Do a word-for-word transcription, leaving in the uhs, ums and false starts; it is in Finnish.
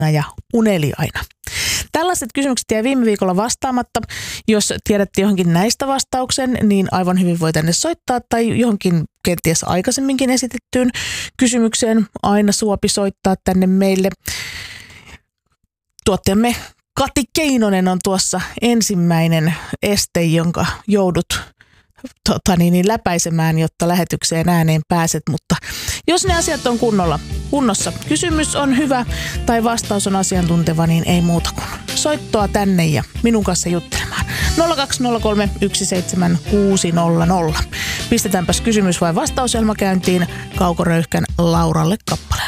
ja uneliaina. Tällaiset kysymykset jäi viime viikolla vastaamatta. Jos tiedätte johonkin näistä vastauksen, niin aivan hyvin voi tänne soittaa tai johonkin kenties aikaisemminkin esitettyyn kysymykseen aina suopi soittaa tänne meille. Tuottajamme Kati Keinonen on tuossa ensimmäinen este, jonka joudut tota niin, niin läpäisemään, jotta lähetykseen ääneen pääset, mutta jos ne asiat on kunnolla, kunnossa, kysymys on hyvä tai vastaus on asiantunteva, niin ei muuta kuin soittoa tänne ja minun kanssa juttelemaan. nolla kaksi nolla kolme yksi seitsemän kuusi nolla nolla. Pistetäänpäs kysymys vai vastauselma käyntiin Kauko Röyhkän Lauralle kappale.